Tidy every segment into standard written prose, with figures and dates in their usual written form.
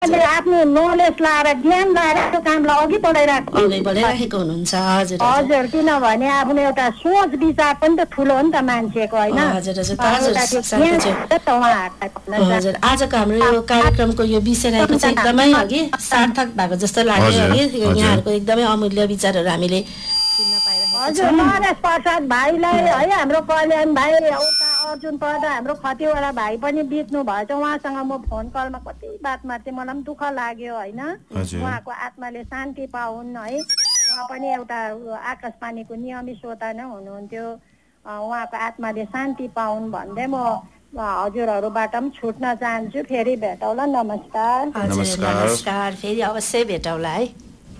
उहाँले आफ्नो नलेज लाएर ज्ञान लाएर त्यो कामलाई अघि बढाइराखेको हुनुहुन्छ। हजुर हजुर किनभने आफ्नो एउटा सोच विचार पनि त ठुलो हो नि त मान्छेको होइन। हजुर आजको हाम्रो यो कार्यक्रमको यो विषय रहेको चाहिँ एकदमै अघि सार्थक भएको जस्तो लाग्यो अघि यहाँहरूको एकदमै अमूल्य विचारहरू हामीले सुन्न पाइरहेको हजुर नरेश प्रसाद भाइलाई है हाम्रो कल्याण भाइ अर्जुन प्रधान हाम्रो खतिवटा भाइ पनि बित्नु भएछ। उहाँसँग म फोन कलमा कति बात मार्थेँ, मलाई पनि दुःख लाग्यो होइन। उहाँको आत्माले शान्ति पाउन् है। उहाँ पनि एउटा आकाशवाणीको नियमित श्रोता नै हुनुहुन्थ्यो। उहाँको आत्माले शान्ति पाउन् भन्दै म हजुरहरूबाट पनि छुट्न चाहन्छु। फेरि भेटौँला। नमस्कार। नमस्कार। फेरि अवश्य भेटौँला है।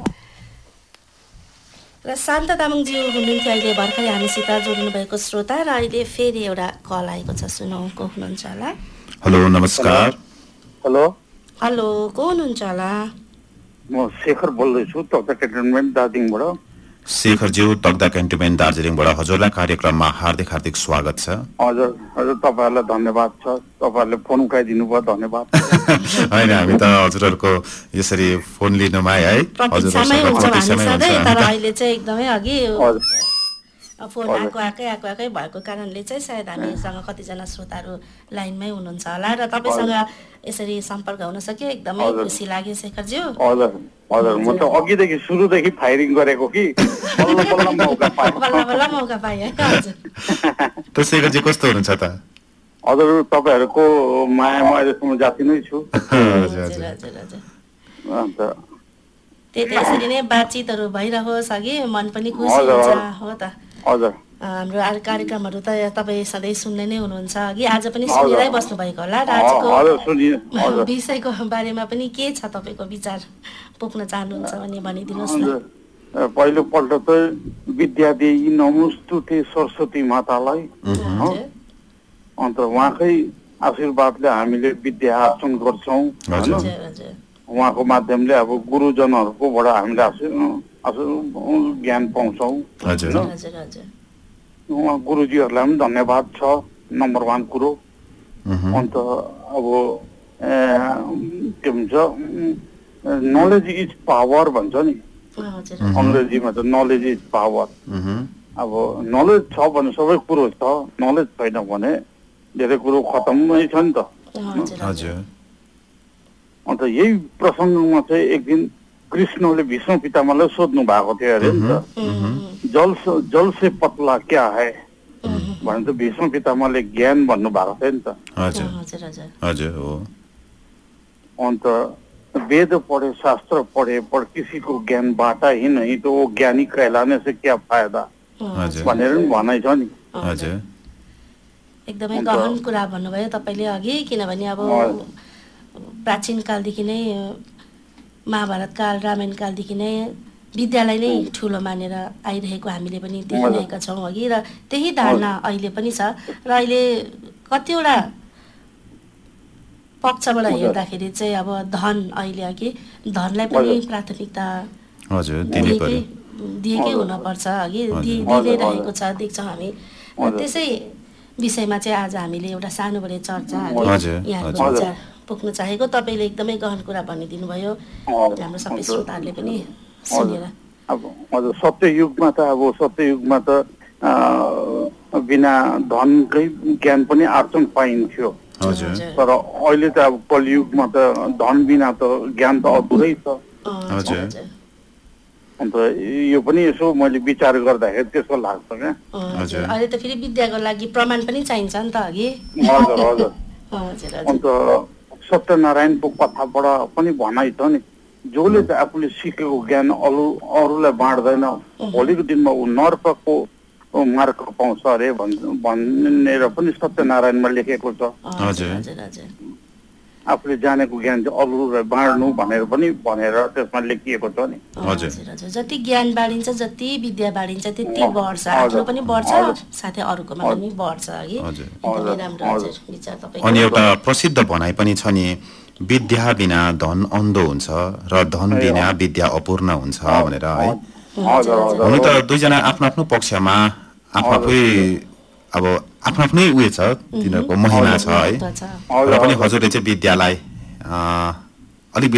र शान्त तामाङज्यू हुनुहुन्थ्यो अहिले भर्खरै हामीसित जोड्नु भएको श्रोता र अहिले फेरि एउटा कल आएको छ। सुनौँ को हुनुहुन्छ होला। हेलो नमस्कार। हेलो को हुनुहुन्छ होला। म शेखर बोल्दैछु तक्दा क्यान्टोनमेन्ट दार्जिलिङबाट। शेखरज्यू तक्दा क्यान्टोनमेन्ट दार्जिलिङबाट हजुरलाई कार्यक्रममा हार्दिक हार्दिक स्वागत छ। हजुर हजुर तपाईँहरूलाई धन्यवाद छ, तपाईँहरूले फोन उठाइदिनु भयो धन्यवाद। होइन हामी त हजुरहरूको यसरी फोन लिनुमा है प्रतीक्षामै हुन्छौँ हामी सधैँ, तर अहिले चाहिँ एकदमै अघि फोन आएकै भएको कारणले चाहिँ सायद हामीसँग कतिजना श्रोताहरू लाइनमै हुनुहुन्छ होला र तपाईँसँग यसरी सम्पर्क हुन सक्यो एकदमै खुसी लाग्यो शेखरज्यू। हजुर हजुर म त अघिदेखि सुरुदेखि फायरिङ गरेको कि बल्ल मौका पाएँ है। हजुर त शेखरजी कस्तो हुनुहुन्छ त? हजुर तपाईँहरूको माया म अहिलेसम्म जाति नै छु। त्यही त यसरी नै बातचितहरू भइरहोस् अघि मन पनि खुसी हुन्छ हो त। हजुर हाम्रो कार्यक्रमहरू त तपाईँ सधैँ सुन्ने नै हुनुहुन्छ अघि आज पनि सुनिरहेको बस्नु भएको होला र आजको विषयको बारेमा पनि के छ तपाईँको विचार पोख्न चाहनुहुन्छ भने भनिदिनुहोस् न। पहिलो पल्ट त विद्या देही नमस्तुते सरस्वती मातालाई अन्त उहाँकै आशीर्वादले हामीले विद्या आर्जन गर्छौँ होइन। उहाँको माध्यमले अब गुरुजनहरूकोबाट हामीले ज्ञान पाउँछौँ। उहाँ गुरुजीहरूलाई पनि धन्यवाद छ नम्बर 1 कुरो। अन्त अब के भन्छ नलेज इज पावर भन्छ नि अङ्ग्रेजीमा त नलेज इज पावर। अब नलेज छ भने सबै कुरो छ, नलेज छैन भने धेरै कुरो खतमै छ नि त। अन्त यही प्रसङ्गमा चाहिँ एक दिन कृष्णले भीष्म पितामहलाई सोध्नु भएको थियो अरे नि त, जल से पतला क्या है भने त भीष्म पितामहले ज्ञान भन्नु भएको थियो नि त। अन्त वेद पढे शास्त्र पढे पर किसी को ज्ञान बाटा ही नहीं तो वो ज्ञानी कहलाने से क्या फायदा भनेर नि भनाइ छ नि। एकदमै गहन कुरा भन्नुभयो तपाईँले अघि, किनभने अब प्राचीन कालदेखि नै महाभारत काल रामायण कालदेखि नै विद्यालाई नै ठुलो मानेर आइरहेको हामीले पनि देखिरहेका छौँ अघि र त्यही धारणा अहिले पनि छ र अहिले कतिवटा पक्षबाट हेर्दाखेरि चाहिँ अब धन अहिले अघि धनलाई पनि प्राथमिकता दिएकै हुनुपर्छ अघि दिइनै रहेको छ देख्छौँ हामी। त्यसै विषयमा चाहिँ आज हामीले एउटा सानोबडे चर्चा यहाँको विचार पोख्न चाहेको। तपाईँले एकदमै गहन कुरा भनिदिनु भयो, हाम्रो सबै श्रोताहरूले पनि सुनेर। अब हजुर सत्ययुगमा त बिना धनकै ज्ञान पनि आर्जन पाइन्थ्यो, तर अहिले त अब कलियुगमा त धन बिना त ज्ञान त अधुरै छ। अन्त यो पनि यसो मैले विचार गर्दाखेरि त्यसो लाग्छ क्या। अहिले त फेरि विद्याको लागि प्रमाण पनि चाहिन्छ नि त अघि। हजुर हजुर। अन्त सत्यनारायणको कथाबाट पनि भनाइ छ नि, जसले चाहिँ आफूले सिकेको ज्ञान अरूलाई बाँड्दैन भोलिको दिनमा ऊ नर्कको मार्ग पाउँछ अरे भनेर पनि सत्यनारायणमा लेखेको छ। आफूले जानेको ज्ञान चाहिँ अरूलाई बाँड्नु भनेर त्यसमा लेखिएको छ नि। जति ज्ञान बाँडिन्छ जति विद्या बाँडिन्छ त्यति बढ्छ, आफ्नो पनि बढ्छ साथै अरूकोमा पनि बढ्छ अघि। अनि एउटा प्रसिद्ध भनाइ पनि छ नि, विद्या बिना धन अन्धो हुन्छ र धन बिना विद्या अपूर्ण हुन्छ भनेर है। हुनु त दुईजना आफ्नो आफ्नो पक्षमा आफै अब आफ्नै उयो छ, तिनीहरूको महिमा छ है। र पनि हजुरले चाहिँ विद्यालाई